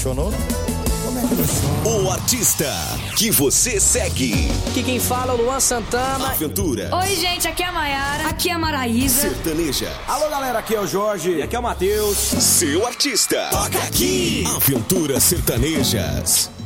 apaixonou? Como é que não chora? O artista que você segue. Aqui quem fala é o Luan Santana. Aventura. Oi, gente, aqui é a Mayara. Aqui é a Maraísa. Sertaneja. Alô, galera, aqui é o Jorge. E aqui é o Matheus. Seu artista. Toca aqui. Aventuras Sertanejas.